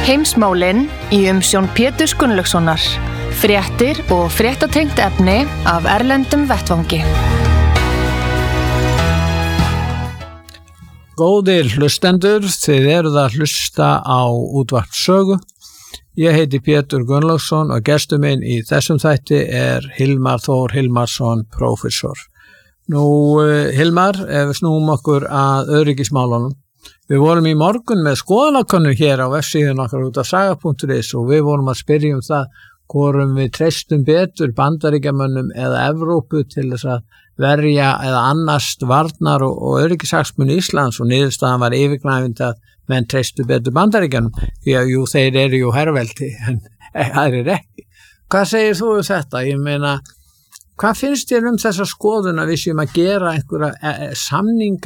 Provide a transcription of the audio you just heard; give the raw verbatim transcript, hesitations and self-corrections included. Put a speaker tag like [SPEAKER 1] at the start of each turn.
[SPEAKER 1] Heimsmálin í umsjón Péturs Gunnlaugssonar. Fréttir og fréttatengt efni af erlendum vettvangi.
[SPEAKER 2] Góðir hlustendur, þið eruð að hlusta á útvarp Sögu. Ég heiti Pétur Gunnlaugsson og gestur minn í þessum þætti er Hilmar Þór Hilmarsson, prófessor. Nú, Hilmar, ef við snúum okkur að öryggismálunum. Við vorum í morgun með skoðanakönnun hér á vefsíðun okkar út af saga punktur is og við vorum að spyrja um það hvorum við treystum betur Bandaríkjamönnum eða Evrópu til þess að verja eða annast varnar og, og öryggishagsmuni Íslands og niðurstaðan var yfirgnæfandi að menn treystu betur Bandaríkjunum því að jú, þeir eru jú herveldi en það er ekki. Hvað segir þú um þetta? Ég meina, hvað finnst þér um þessa skoðun að við séum að gera einhverja samninga